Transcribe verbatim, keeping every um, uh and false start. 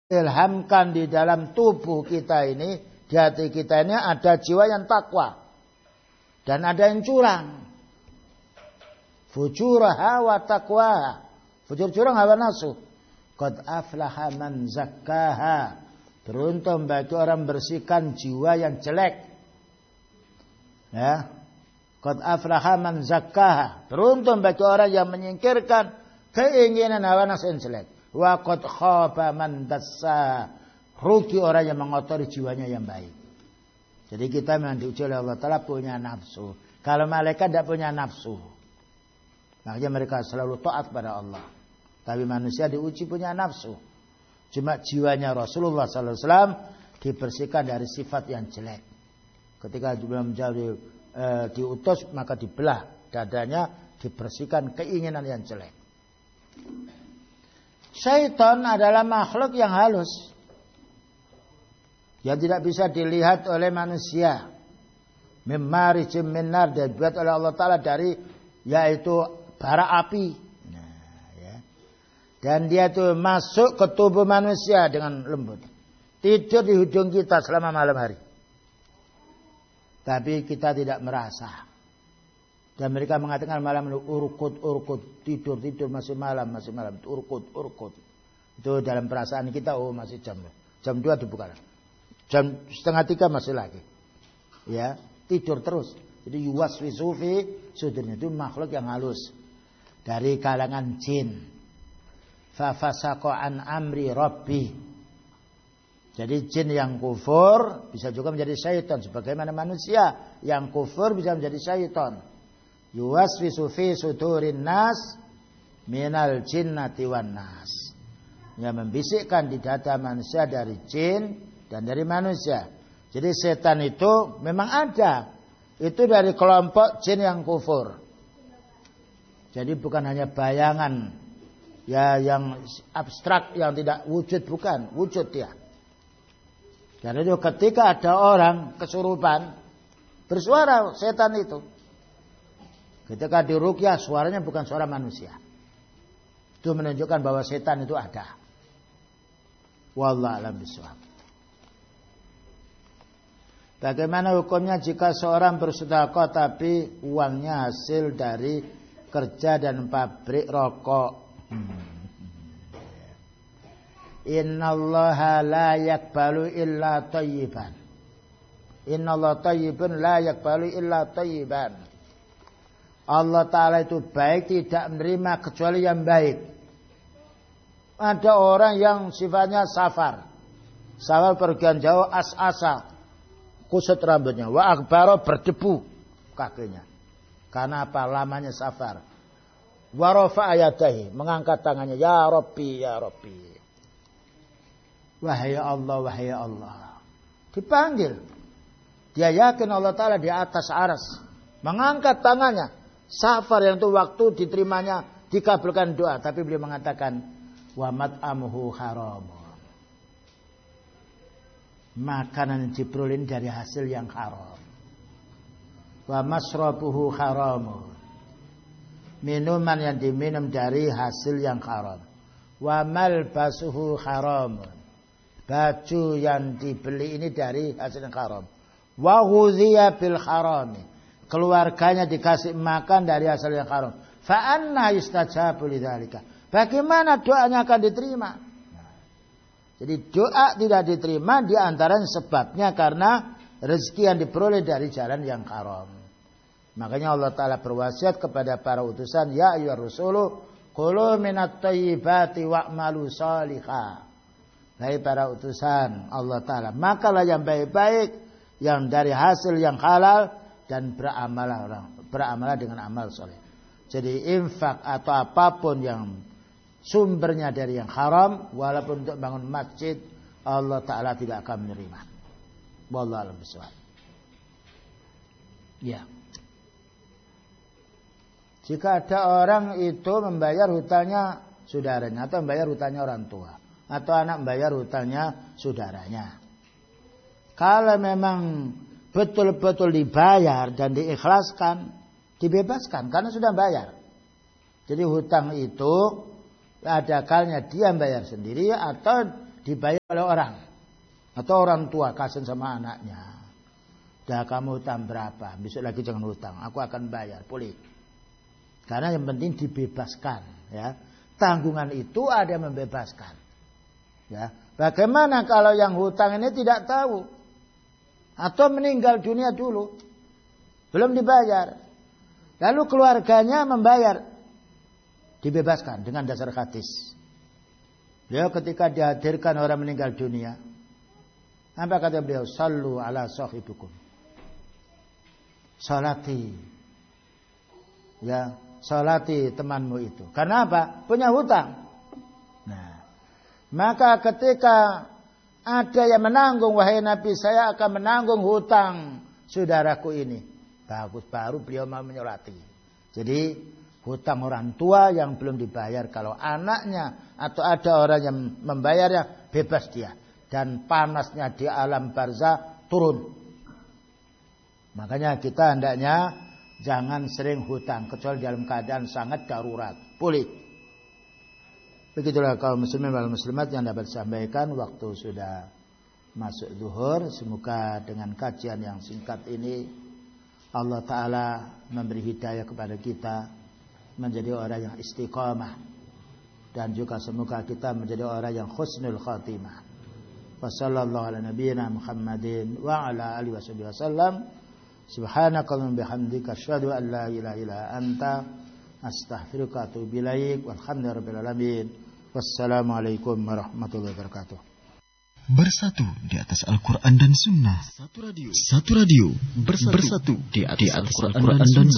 ilhamkan di dalam tubuh kita ini, di hati kita ini ada jiwa yang takwa. Dan ada yang curang. Fujuraha wa taqwaha. Fujur curang hawa nafsu. Qad aflaha man zakkaha. Beruntung bagi orang bersihkan jiwa yang jelek. Ya. Qad aflaha man zakkaha. Beruntung bagi orang yang menyingkirkan keinginan hawa nafsu yang jelek. Wa qad khaba man dassaha. Rugi orang yang mengotori jiwanya yang baik. Jadi kita memang diuji oleh Allah Ta'ala punya nafsu. Kalau malaikat tidak punya nafsu. Makanya mereka selalu taat pada Allah. Tapi manusia diuji punya nafsu. Cuma jiwanya Rasulullah Sallallahu Alaihi Wasallam dibersihkan dari sifat yang jelek. Ketika belum menjadi e, diutus maka dibelah dadanya, dibersihkan keinginan yang jelek. Syaitan adalah makhluk yang halus. Yang tidak bisa dilihat oleh manusia. Mimmarijim minar, dibuat oleh Allah Ta'ala dari yaitu bara api. Nah, ya. Dan dia itu masuk ke tubuh manusia dengan lembut. Tidur di hujung kita selama malam hari. Tapi kita tidak merasa. Dan mereka mengatakan malam itu urkut, urkut. Tidur, tidur masih malam, masih malam. Urkut, urkut. Itu dalam perasaan kita, oh masih jam. Jam dua dibuka. Jam setengah tiga masih lagi. Ya, tidur terus. Jadi yuwaswisu fi sudurnya, itu makhluk yang halus. Dari kalangan jin. Fa fasaqa an amri rabbi. Jadi jin yang kufur bisa juga menjadi syaitan. Sebagaimana manusia yang kufur bisa menjadi syaitan. Yuwaswisu fi sudurin nas minal jinnati wan nas. Yang membisikkan di dada manusia dari jin dan dari manusia. Jadi setan itu memang ada. Itu dari kelompok jin yang kufur. Jadi bukan hanya bayangan ya yang abstrak yang tidak wujud, bukan, wujud dia. Dan itu ketika ada orang kesurupan bersuara setan itu. Ketika diruqyah suaranya bukan suara manusia. Itu menunjukkan bahwa setan itu ada. Wallahu a'lam bishawab. Bagaimana hukumnya jika seorang bersedekah tapi uangnya hasil dari kerja dan pabrik rokok? Hmm. Innallaha la yaqbalu illa thayyiban. Innallaha thayyibun la yaqbalu illa thayyiban. Allah Ta'ala itu baik, tidak menerima kecuali yang baik. Ada orang yang sifatnya safar. Safar pergian jauh as-asa. Kusut rambutnya, wa akbaro berdebu kakinya. Karena apa? Lamanya safar. Wa rafa'a yadayhi, mengangkat tangannya, ya Rabbi, ya Rabbi. Wahai Allah, wahai Allah. Dipanggil. Dia yakin Allah Ta'ala di atas aras. Mengangkat tangannya. Safar yang itu waktu diterimanya, dikabulkan doa. Tapi beliau mengatakan, wa mat'amuhu haramun. Makanan diperoleh dari hasil yang haram. Wa masrabuhu haramun. Minuman yang diminum dari hasil yang haram. Wa malbasuhu haramun. Baju yang dibeli ini dari hasil yang haram. Wa ghudhiya bil harami. Keluarganya dikasih makan dari hasil yang haram. Fa anna yustajabu lidzalika. Bagaimana doanya akan diterima? Jadi doa tidak diterima di antara sebabnya karena rezeki yang diperoleh dari jalan yang haram. Makanya Allah Ta'ala berwasiat kepada para utusan, ya ayyuhar rusulu qulu minat thayyibati wa'malu shalihah. Hai para utusan Allah Ta'ala, makalah yang baik-baik yang dari hasil yang halal dan beramalah beramalah dengan amal soleh. Jadi infak atau apapun yang sumbernya dari yang haram, walaupun untuk bangun masjid, Allah Ta'ala tidak akan menerima. Wallahu a'lam bishawab. Ya. Jika ada orang itu membayar hutangnya saudaranya, atau membayar hutangnya orang tua, atau anak membayar hutangnya saudaranya. Kalau memang betul-betul dibayar dan diikhlaskan, dibebaskan karena sudah bayar. Jadi hutang itu ada kalanya dia bayar sendiri atau dibayar oleh orang. Atau orang tua kasihan sama anaknya. Dah kamu hutang berapa? Besok lagi jangan hutang. Aku akan bayar. Boleh. Karena yang penting dibebaskan. Ya. Tanggungan itu ada yang membebaskan. Ya. Bagaimana kalau yang hutang ini tidak tahu? Atau meninggal dunia dulu. Belum dibayar. Lalu keluarganya membayar. Dibebaskan dengan dasar hadis. Beliau ketika dihadirkan orang meninggal dunia. Apa kata beliau? Sallu ala sahibikum. Salati. Ya, salati temanmu itu. Karena apa? Punya hutang. Nah, maka ketika ada yang menanggung, wahai Nabi, saya akan menanggung hutang saudaraku ini. Bagus, baru beliau mau menyolati. Jadi hutang orang tua yang belum dibayar, kalau anaknya atau ada orang yang membayarnya, bebas dia. Dan panasnya di alam barzah turun. Makanya kita hendaknya jangan sering hutang, kecuali dalam keadaan sangat darurat. Boleh. Begitulah kaum muslimin wal muslimat yang dapat disampaikan. Waktu sudah masuk zuhur. Semoga dengan kajian yang singkat ini Allah Ta'ala memberi hidayah kepada kita menjadi orang yang istiqamah. Dan juga semoga kita menjadi orang yang husnul khatimah. Wassallallahu ala nabiyyina Muhammadin wa ala alihi wasallam. Subhanakallahumma bihamdika asyhadu an la ilaha illa anta astaghfiruka wa atubu ilaik. Walhamdulillahirabbil alamin. Wassalamualaikum warahmatullahi wabarakatuh. Bersatu di atas Al-Quran dan Sunnah. Satu radio, Satu radio bersatu, bersatu di atas Al-Quran dan Sunnah.